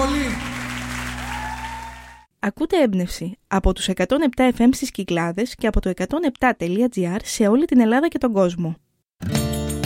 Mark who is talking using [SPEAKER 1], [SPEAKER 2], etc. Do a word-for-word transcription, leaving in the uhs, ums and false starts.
[SPEAKER 1] πολύ.
[SPEAKER 2] Ακούτε Έμπνευση από τους εκατόν επτά εφ εμ στις Κυκλάδες και από το εκατόν επτά τελεία τζι άρ σε όλη την Ελλάδα και τον κόσμο.